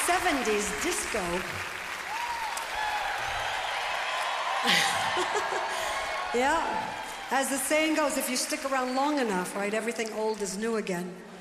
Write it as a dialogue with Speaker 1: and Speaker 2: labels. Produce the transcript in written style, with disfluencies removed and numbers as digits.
Speaker 1: 70s disco. Yeah. As the saying goes, if you stick around long enough, right, everything old is new again.